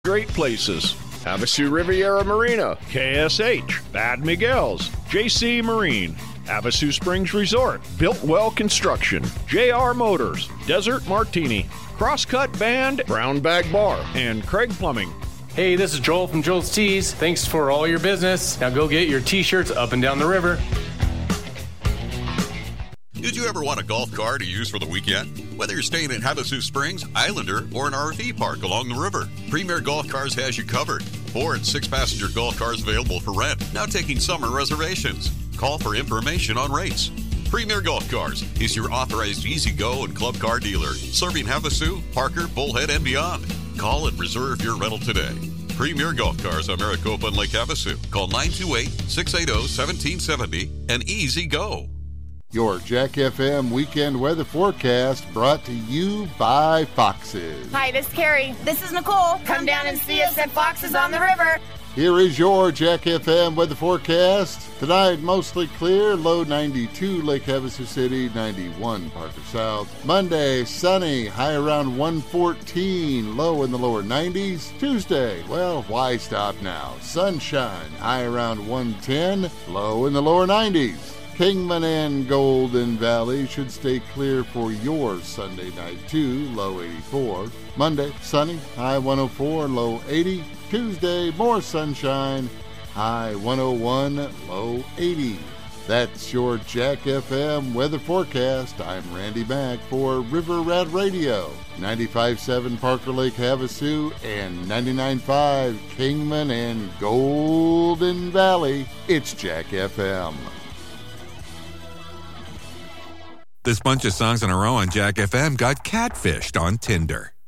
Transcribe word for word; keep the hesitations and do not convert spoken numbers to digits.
Great places. Havasu Riviera Marina, K S H, Bad Miguel's, J C Marine, Havasu Springs Resort, Built Well Construction, J R Motors, Desert Martini, Crosscut Band, Brown Bag Bar, and Craig Plumbing. Hey, this is Joel from Joel's Tees. Thanks for all your business. Now go get your T-shirts up and down the river. Did you ever want a golf car to use for the weekend? Whether you're staying in Havasu Springs, Islander, or an R V park along the river, Premier Golf Cars has you covered. Four and six passenger golf cars available for rent. Now taking summer reservations. Call for information on rates. Premier Golf Cars is your authorized easy-go and club car dealer, serving Havasu, Parker, Bullhead, and beyond. Call and reserve your rental today. Premier Golf Cars on Maricopa and Lake Havasu. Call nine two eight, six eight zero, one seven seven zero and easy go. Your Jack F M weekend weather forecast brought to you by Foxes. Hi, this is Carrie. This is Nicole. Come down and see us at Foxes on the River. Here is your Jack F M weather forecast. Tonight, mostly clear, low ninety-two, Lake Havasu City, ninety-one, Parker South. Monday, sunny, high around one fourteen, low in the lower nineties. Tuesday, well, why stop now? Sunshine, high around one ten, low in the lower nineties. Kingman and Golden Valley should stay clear for your Sunday night too, low eighty-four. Monday, sunny, high one oh four, low eighty. Tuesday, more sunshine, high one oh one, low eighty. That's your Jack F M weather forecast. I'm Randy Mack for River Rat Radio, ninety-five point seven Parker Lake Havasu and ninety-nine point five Kingman and Golden Valley. It's Jack F M. This bunch of songs in a row on Jack F M got catfished on Tinder.